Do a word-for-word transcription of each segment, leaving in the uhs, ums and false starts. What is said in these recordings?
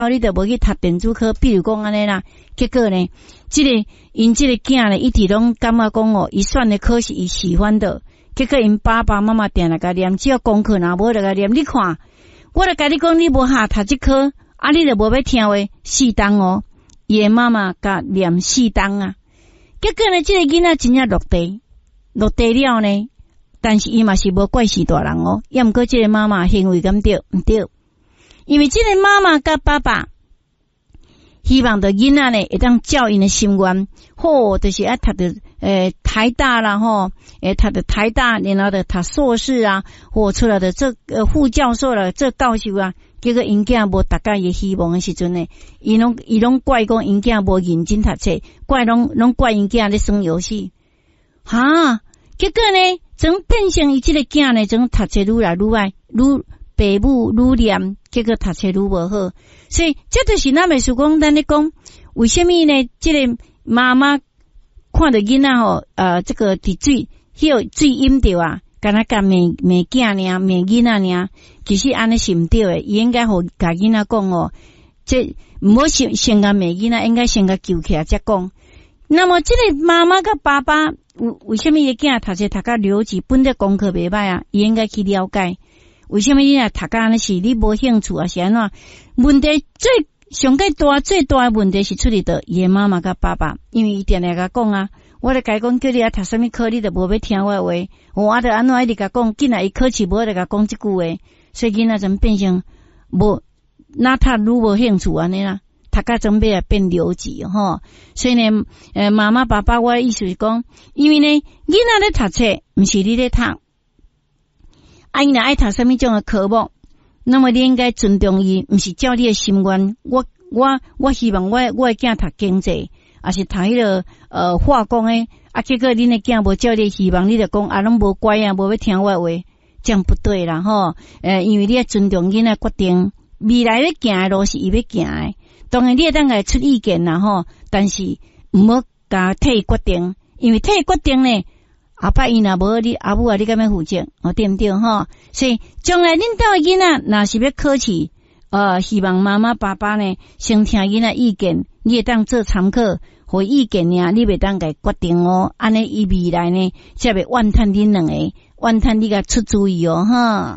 哦，你都无去读电子科，比如讲安尼啦，结果呢，这个因这个囝呢，一直拢感觉讲哦，伊选的科是伊喜欢的，结果因爸爸妈妈定来甲念，只要功课若无就甲念，你看，我就甲你讲，你无下读这科，啊，你就无要听话，四档哦，伊的妈妈甲念四档啊，结果呢，这个囡仔真正落地，落地了呢，但是伊嘛是无怪死大人哦，也毋过这个妈妈行为咁对毋对？因为这个妈妈甲爸爸希望的囡仔呢，会当照因的心愿，或就是啊读的诶台大啦吼，诶读的台大，然后的读硕士啊，或出来的这呃副教授了，这教授啊，结果因囝无达到伊希望的时阵呢，伊拢伊拢怪讲因囝无认真读册，怪拢拢怪因囝咧耍游戏，哈，结果呢，总变成伊这个囝呢，总读册愈来愈爱，愈爸母愈念，结果读册愈无好，所以这就是咱袂是讲，咱咧讲为什么呢？这个妈妈看到囡仔吼，呃，这个滴水，迄个水饮着啊，敢若甲骂骂囝尔，骂囡仔尔，其实安尼是毋对诶，伊应该互甲囡仔讲哦，这毋好先先甲骂囡仔，应该先甲救起来才讲。那么这个妈妈甲爸爸为为什么伊囝读册读甲留级，本来功课袂歹啊，伊应该去了解。为什么你若读甲安尼是你无兴趣啊？是安怎？问题最上个大最大的问题是出伫到伊诶妈妈甲爸爸，因为伊定定甲讲啊，我咧甲伊讲叫你啊读什么科，你都无要听我话，我着安怎一直甲讲，紧来伊考试无得甲讲即句话，所以囡仔怎变成无那读愈无兴趣安尼啦，读甲准备啊变留级吼。所以呢，呃，妈妈爸爸，我的意思是讲，因为呢，囡仔咧读册，毋是你咧读。啊，伊若爱读什么种的科目，那么你应该尊重伊，毋是照你的心愿。我我我希望我我的囝读经济，还是读迄个呃化工诶，啊，结果恁的囝无照你的希望，你就讲啊，拢无乖啊，无要听我的话，这样不对啦吼。呃，因为你要尊重囡仔决定，未来要行的路是伊要行的，当然你会当来出意见啦吼，但是毋好甲替伊决定，因为替伊决定呢。后摆伊若无你阿母啊，你敢要负责？哦，对毋对吼？所以将来恁兜的囡仔若是要考试，呃，希望妈妈爸爸呢先听囡仔意见，你会当做参考，互意见尔，你袂当甲决定哦。安尼伊未来呢，才袂怨叹恁两个，怨叹你甲出主意哦，哈。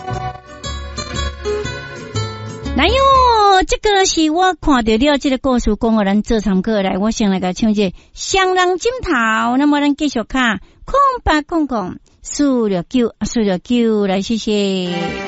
来哟，这个是我看到了这个故事，讲互咱做参考来，我先来甲唱这双人枕头，那么咱继续看空八空空四六九四六九来，谢谢。